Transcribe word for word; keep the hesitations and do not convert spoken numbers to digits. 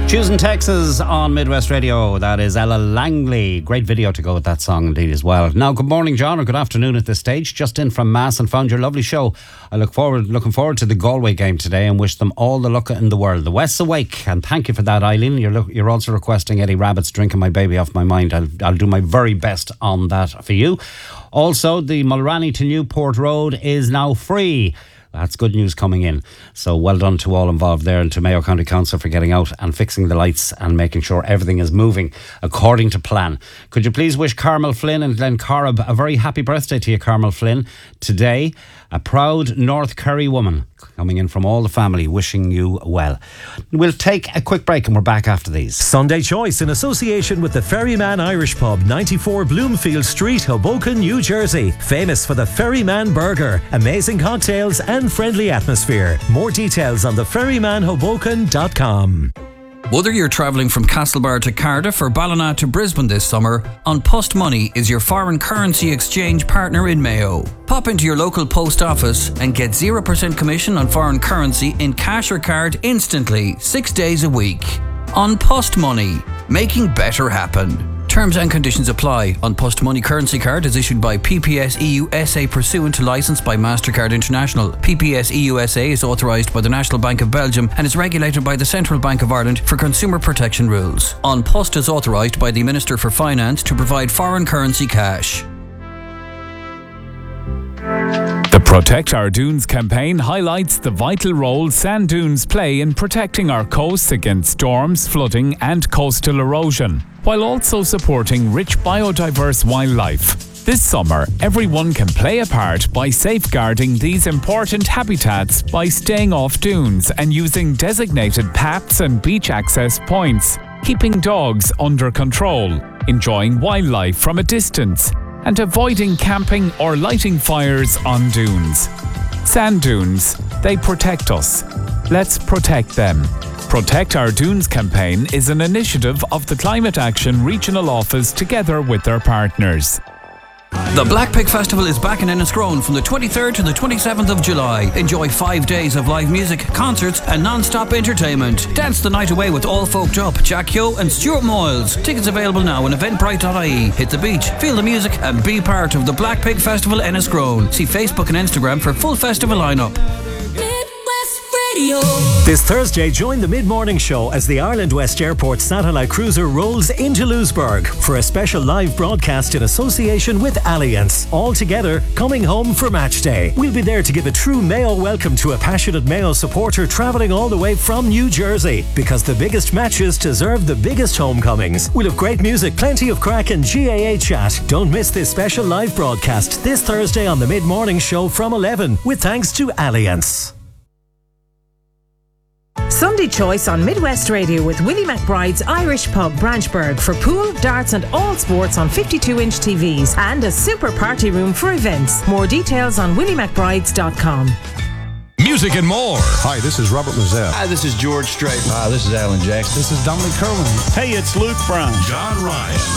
Choosing Texas on Midwest Radio. That is Ella Langley. Great video to go with that song indeed as well. Now, good morning, John, or good afternoon at this stage. Just in from Mass and found your lovely show. I look forward, looking forward to the Galway game today and wish them all the luck in the world. The West's awake, and thank you for that, Eileen. You're look, you're also requesting Eddie Rabbit's Drinking My Baby Off My Mind. I'll, I'll do my very best on that for you. Also, the Mulranny to Newport Road is now free. That's good news coming in. So well done to all involved there, and to Mayo County Council for getting out and fixing the lights and making sure everything is moving according to plan. Could you please wish Carmel Flynn and Glencorrib a very happy birthday to you, Carmel Flynn, today. A proud North Kerry woman coming in from all the family, wishing you well. We'll take a quick break and we're back after these. Sunday Choice in association with the Ferryman Irish Pub, ninety-four Bloomfield Street, Hoboken, New Jersey. Famous for the Ferryman Burger, amazing cocktails and friendly atmosphere. More details on the ferryman hoboken dot com. Whether you're travelling from Castlebar to Cardiff or Ballina to Brisbane this summer, An Post Money is your foreign currency exchange partner in Mayo. Pop into your local post office and get zero percent commission on foreign currency in cash or card instantly, six days a week. An Post Money, making better happen. Terms and conditions apply. An Post Money currency card is issued by P P S E U S A pursuant to licence by MasterCard International. P P S E U S A is authorised by the National Bank of Belgium and is regulated by the Central Bank of Ireland for consumer protection rules. An Post is authorised by the Minister for Finance to provide foreign currency cash. The Protect Our Dunes campaign highlights the vital role sand dunes play in protecting our coasts against storms, flooding and coastal erosion, while also supporting rich biodiverse wildlife. This summer, everyone can play a part by safeguarding these important habitats by staying off dunes and using designated paths and beach access points, keeping dogs under control, enjoying wildlife from a distance, and avoiding camping or lighting fires on dunes. Sand dunes, they protect us. Let's protect them. Protect Our Dunes campaign is an initiative of the Climate Action Regional Office together with their partners. The Black Pig Festival is back in Enniscrone from the twenty-third to the twenty-seventh of July. Enjoy five days of live music, concerts and non-stop entertainment. Dance the night away with All Folked Up, Jack Hyo and Stuart Moyles. Tickets available now on eventbrite dot I E. Hit the beach, feel the music and be part of the Black Pig Festival Enniscrone. See Facebook and Instagram for full festival lineup. This Thursday, join the mid-morning show as the Ireland West Airport satellite cruiser rolls into Lewisburg for a special live broadcast in association with Allianz. All together, coming home for match day. We'll be there to give a true Mayo welcome to a passionate Mayo supporter travelling all the way from New Jersey, because the biggest matches deserve the biggest homecomings. We'll have great music, plenty of crack and G A A chat. Don't miss this special live broadcast this Thursday on the mid-morning show from eleven, with thanks to Allianz. Sunday Choice on Midwest Radio with Willie McBride's Irish Pub, Branchburg, for pool, darts and all sports on fifty-two inch T Vs, and a super party room for events. More details on willie mcbrides dot com. Music and more. Hi, this is Robert Lozelle. Hi, this is George Strait. Hi, this is Alan Jackson. This is Dominic Kerwin. Hey, it's Luke Brown. John Ryan.